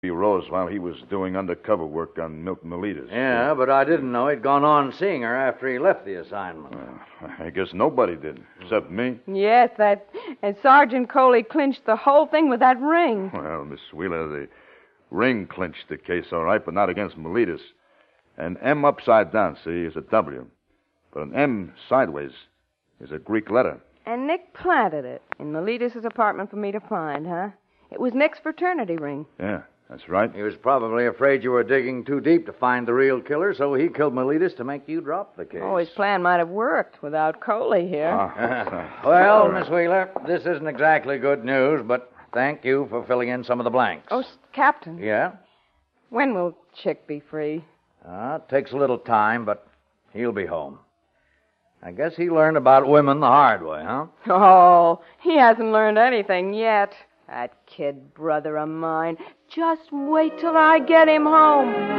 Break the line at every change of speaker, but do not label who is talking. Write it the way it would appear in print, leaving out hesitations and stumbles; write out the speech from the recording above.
Rose while he was doing undercover work on Milk Miletus.
Yeah, but I didn't know he'd gone on seeing her after he left the assignment.
I guess nobody did, except me.
Yes, and Sergeant Coley clinched the whole thing with that ring.
Well, Miss Wheeler, the ring clinched the case, all right, but not against Miletus. An M upside down, see, is a W. But an M sideways is a Greek letter.
And Nick planted it in Miletus' apartment for me to find, huh? It was Nick's fraternity ring.
Yeah, that's right.
He was probably afraid you were digging too deep to find the real killer, so he killed Miletus to make you drop the case.
Oh, his plan might have worked without Coley here.
Well, Miss Wheeler, this isn't exactly good news, but thank you for filling in some of the blanks.
Oh, Captain.
Yeah?
When will Chick be free?
It takes a little time, but he'll be home. I guess he learned about women the hard way, huh?
Oh, he hasn't learned anything yet. That kid brother of mine. Just wait till I get him home.